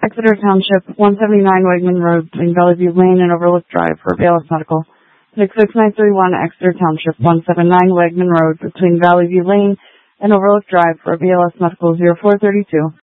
Exeter Township, 179 Wegman Road between Valley View Lane and Overlook Drive for BLS Medical. 66931 Exeter Township, 179 Wegman Road between Valley View Lane and Overlook Drive for BLS Medical 0432.